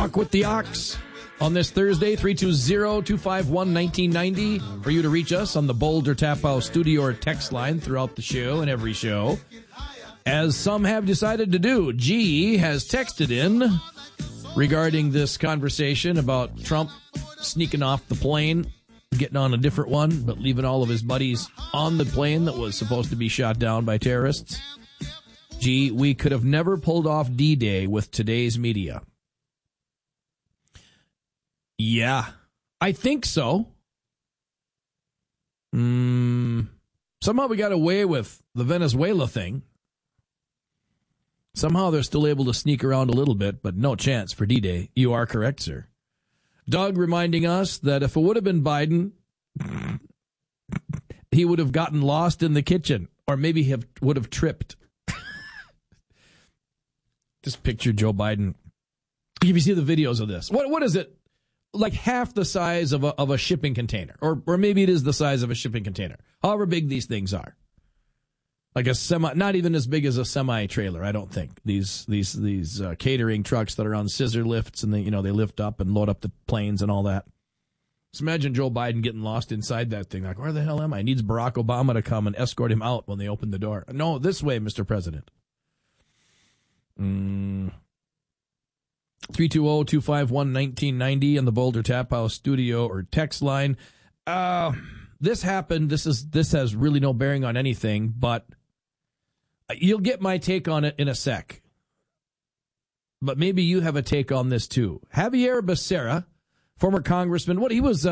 Talk with the Ox on this Thursday, 320-251-1990, for you to reach us on the Boulder Tap House studio or text line throughout the show and every show. As some have decided to do, G has texted in regarding this conversation about Trump sneaking off the plane, getting on a different one, but leaving all of his buddies on the plane that was supposed to be shot down by terrorists. G, we could have never pulled off D-Day with today's media. Yeah, I think so. Somehow we got away with the Venezuela thing. Somehow they're still able to sneak around a little bit, but no chance for D-Day. You are correct, sir. Doug reminding us that if it would have been Biden, he would have gotten lost in the kitchen, or maybe would have tripped. Just picture Joe Biden. If you see the videos of this, what is it? Like half the size of a shipping container, or maybe it is the size of a shipping container. However big these things are, like a semi, not even as big as a semi trailer. I don't think these catering trucks that are on scissor lifts and they lift up and load up the planes and all that. Just imagine Joe Biden getting lost inside that thing. Like, where the hell am I? He needs Barack Obama to come and escort him out when they open the door. No, this way, Mr. President. 320-251-1990 on the Boulder Tap House studio or text line. This happened. This has really no bearing on anything, but you'll get my take on it in a sec. But maybe you have a take on this too. Javier Becerra, former congressman, he was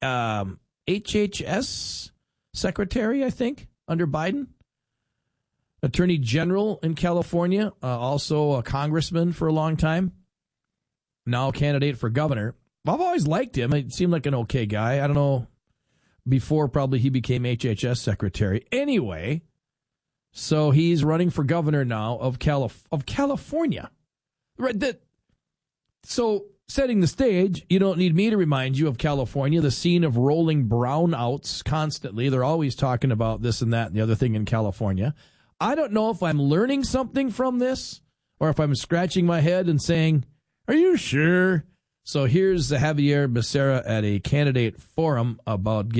HHS secretary, I think, under Biden. Attorney General in California, also a congressman for a long time. Now a candidate for governor. I've always liked him. He seemed like an okay guy. I don't know. Before probably he became HHS secretary. Anyway, so he's running for governor now of California. Right. So setting the stage, you don't need me to remind you of California, the scene of rolling brownouts constantly. They're always talking about this and that and the other thing in California. I don't know if I'm learning something from this or if I'm scratching my head and saying, are you sure? So here's Javier Becerra at a candidate forum about